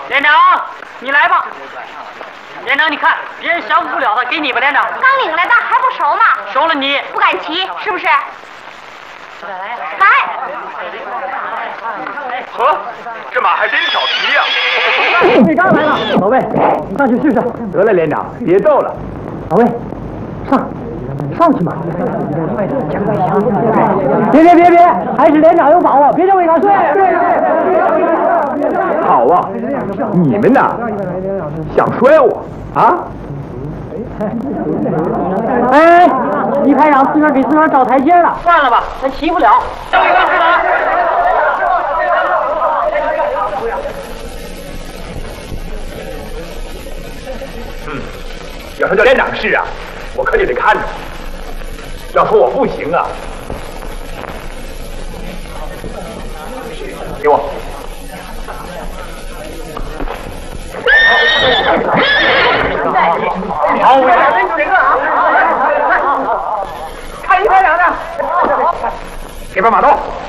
连长，你来吧。连长，你看，别人降服不了他，给你吧，连长。 刚领来的还不熟吗？ 熟了你不敢骑，是不是？来。 呵，这马还真调皮呀！ 队长来了，老魏，你上去试试。 得了，连长，别逗了。 老魏，上去嘛！别，还是连长有把握，别叫魏大帅。 好啊，你们呐，想摔我啊？ 哎，一排长自个儿给自个儿找台阶了。 算了吧，咱骑不了。叫魏大帅。 要说叫连长是啊，我可就得看着。要说我不行啊，给我。好，我俩真行啊！看一排长的，给把马刀。